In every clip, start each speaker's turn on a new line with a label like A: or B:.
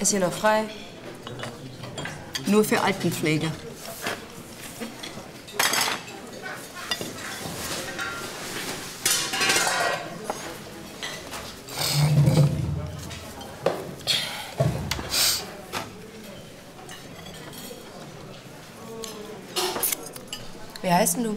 A: Ist hier noch frei?
B: Nur für Altenpflege.
A: Wie heißt denn du?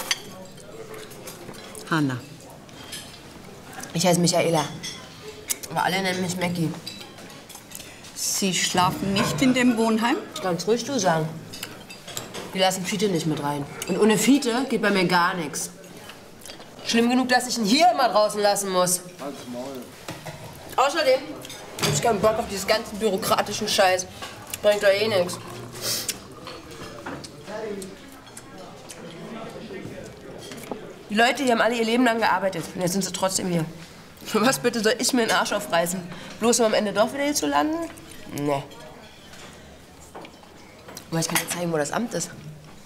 B: Hanna.
A: Ich heiße Michaela. Aber alle nennen mich Mackie.
B: Sie schlafen nicht in dem Wohnheim?
A: Ganz ruhig du sagen. Die lassen Fiete nicht mit rein. Und ohne Fiete geht bei mir gar nichts. Schlimm genug, dass ich ihn hier immer draußen lassen muss.
C: Halt's Maul.
A: Außerdem hab ich keinen Bock auf diesen ganzen bürokratischen Scheiß. Bringt doch eh nichts. Die Leute, die haben alle ihr Leben lang gearbeitet. Und jetzt sind sie trotzdem hier. Für was bitte soll ich mir den Arsch aufreißen? Bloß um am Ende doch wieder hier zu landen? Nee. Aber ich kann dir zeigen, wo das Amt ist.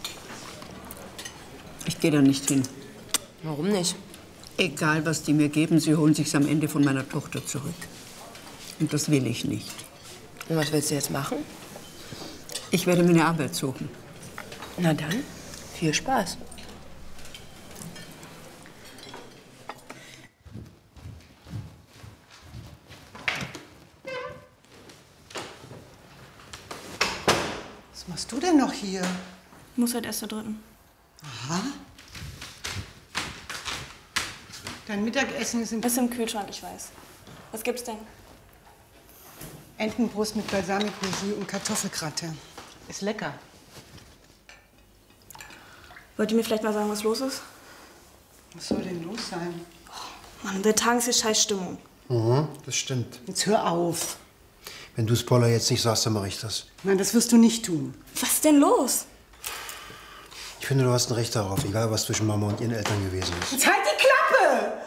B: Ich gehe da nicht hin.
A: Warum nicht?
B: Egal, was die mir geben, sie holen sich's am Ende von meiner Tochter zurück. Und das will ich nicht.
A: Und was willst du jetzt machen?
B: Ich werde mir eine Arbeit suchen.
A: Na dann, viel Spaß.
D: Was machst du denn noch hier?
E: Muss halt erst da dritten.
D: Aha. Dein Mittagessen ist
E: Ist im Kühlschrank, ich weiß. Was gibt's denn?
D: Entenbrust mit Balsamico-Jus und Kartoffelgratin. Ist lecker.
E: Wollt ihr mir vielleicht mal sagen, was los ist?
D: Was soll denn los sein?
E: Mann, in der Tagen ist hier scheiß Stimmung.
C: Mhm, das stimmt.
D: Jetzt hör auf.
C: Wenn du es Paula jetzt nicht sagst, dann mache ich das.
D: Nein, das wirst du nicht tun.
E: Was ist denn los?
C: Ich finde, du hast ein Recht darauf, egal was zwischen Mama und ihren Eltern gewesen ist.
D: Jetzt halt die Klappe!